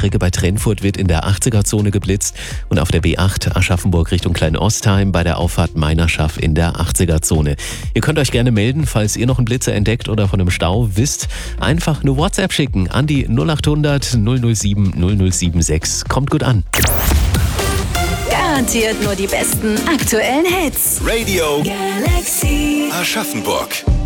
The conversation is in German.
Strecke bei Trennfurth wird in der 80er-Zone geblitzt und auf der B8 Aschaffenburg Richtung Kleinostheim bei der Auffahrt Meinerschaff in der 80er-Zone. Ihr könnt euch gerne melden, falls ihr noch einen Blitzer entdeckt oder von einem Stau wisst. Einfach eine WhatsApp schicken an die 0800 007 0076. Kommt gut an. Garantiert nur die besten aktuellen Hits. Radio Galaxy. Aschaffenburg.